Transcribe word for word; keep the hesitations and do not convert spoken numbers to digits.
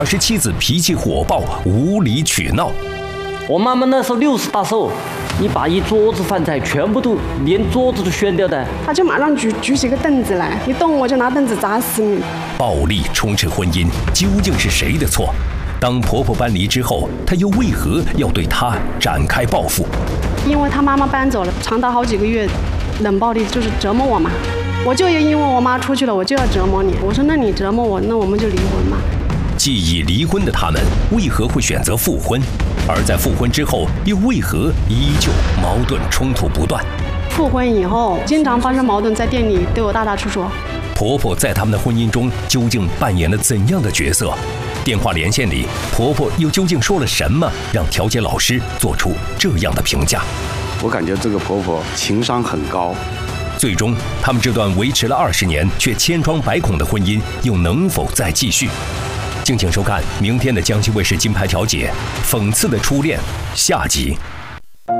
是妻子脾气火爆，无理取闹。 我妈妈那时候六十大寿，你把一桌子饭菜全部都连桌子都掀掉的， 他就马上举举起个凳子来，你动我就拿凳子砸死你。 暴力充斥婚姻，究竟是谁的错？当婆婆搬离之后，她又为何要对她展开报复？ 因为她妈妈搬走了，长达好几个月，冷暴力就是折磨我嘛。我就因为我妈出去了，我就要折磨你。我说那你折磨我，那我们就离婚嘛。 既已离婚的他们，为何会选择复婚？而在复婚之后，又为何依旧矛盾冲突不断？ 复婚以后，经常发生矛盾，在店里对我大打出手。 婆婆在他们的婚姻中究竟扮演了怎样的角色？电话连线里，婆婆又究竟说了什么，让调解老师做出这样的评价？ 我感觉这个婆婆情商很高。 最终，他们这段维持了二十年却千疮百孔的婚姻，又能否再继续？敬请收看明天的江西卫视金牌调解《讽刺的初恋》下集。